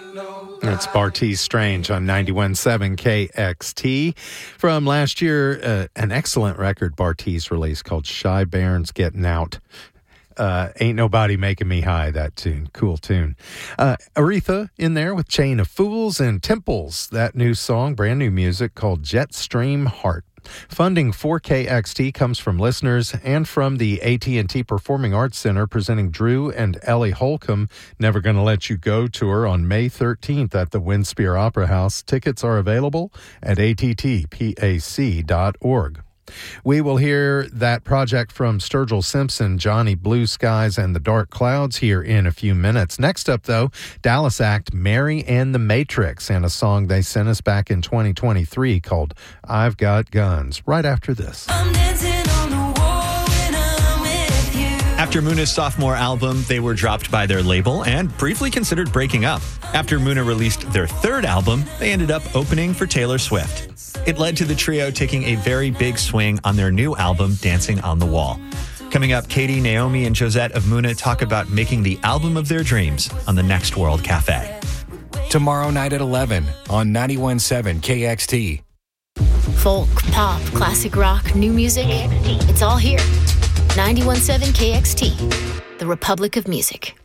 That's Bartees Strange on 91.7 KXT. From last year, an excellent record Bartees released called Shy Bairns Getting Out. Ain't Nobody Making Me High, that tune. Cool tune. Aretha in there with Chain of Fools, and Temples, that new song, brand new music called Jetstream Heart. Funding for KXT comes from listeners and from the AT&T Performing Arts Center, presenting Drew and Ellie Holcomb Never Gonna Let You Go tour on May 13th at the Winspear Opera House. Tickets are available at attpac.org. We will hear that project from Sturgill Simpson, Johnny Blue Skies, and the Dark Clouds here in a few minutes. Next up, though, Dallas act Mary and the Matrix, and a song they sent us back in 2023 called I've Got Guns, right after this. I'm dancing on the wall when I'm with you. After Muna's sophomore album, they were dropped by their label and briefly considered breaking up. After Muna released their third album, they ended up opening for Taylor Swift. It led to the trio taking a very big swing on their new album, Dancing on the Wall. Coming up, Katie, Naomi, and Josette of Muna talk about making the album of their dreams on the Next World Cafe. Tomorrow night at 11 on 91.7 KXT. Folk, pop, classic rock, new music. It's all here. 91.7 KXT, the Republic of Music.